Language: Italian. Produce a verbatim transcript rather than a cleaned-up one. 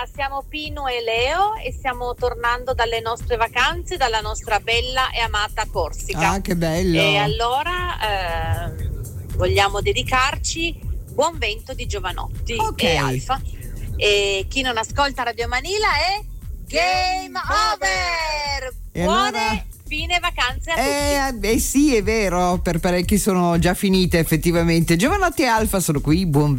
siamo Pino e Leo e stiamo tornando dalle nostre vacanze, dalla nostra bella e amata Corsica. Ah, che bello! E allora eh, vogliamo dedicarci Buon Vento di Giovanotti okay. e Alfa. E chi non ascolta Radio Manila è Game Over! E Buone allora... fine vacanze a eh, tutti. Eh sì, è vero, per parecchi sono già finite effettivamente. Giovanotti e Alfa sono qui, buon